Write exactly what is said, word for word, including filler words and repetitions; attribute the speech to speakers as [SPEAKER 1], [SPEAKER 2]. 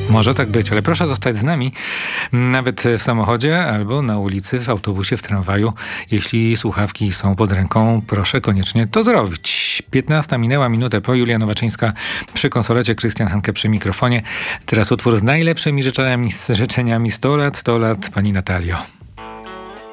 [SPEAKER 1] Może tak być, ale proszę zostać z nami, nawet w samochodzie albo na ulicy, w autobusie, w tramwaju. Jeśli słuchawki są pod ręką, proszę koniecznie to zrobić. piętnasta minęła, minutę po. Julia Nowaczyńska przy konsolecie, Krystian Hanke przy mikrofonie. Teraz utwór z najlepszymi życzeniami, z życzeniami sto lat, sto lat, pani Natalio.